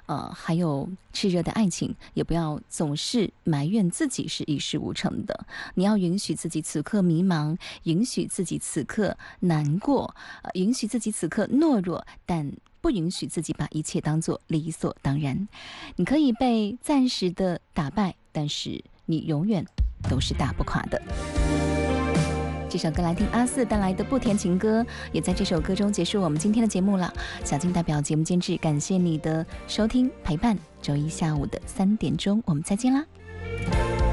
还有炽热的爱情，也不要总是埋怨自己是一事无成的。你要允许自己此刻迷茫，允许自己此刻难过，允许自己此刻懦弱，但不允许自己把一切当作理所当然。你可以被暂时的打败，但是你永远都是打不垮的。这首歌来听阿四带来的不甜情歌，也在这首歌中结束我们今天的节目了。小静代表节目监制，感谢你的收听陪伴。周一下午的3点钟，我们再见啦。